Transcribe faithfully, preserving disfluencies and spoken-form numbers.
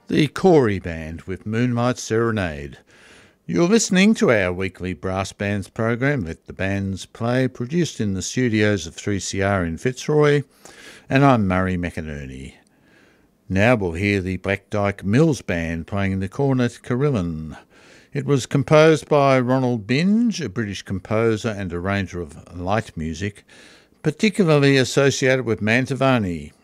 The Corey Band with Moonlight Serenade. You're listening to our weekly brass bands program, Let the Bands Play, produced in the studios of three C R in Fitzroy, and I'm Murray McInerney. Now we'll hear the Black Dyke Mills Band playing the cornet carillon. It was composed by Ronald Binge, a British composer and arranger of light music, particularly associated with Mantovani.